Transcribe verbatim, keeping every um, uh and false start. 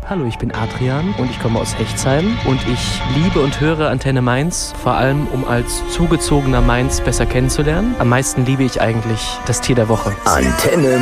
Hallo, ich bin Adrian und ich komme aus Hechtsheim und ich liebe und höre Antenne Mainz, vor allem um als zugezogener Mainz besser kennenzulernen. Am meisten liebe ich eigentlich das Tier der Woche. Antenne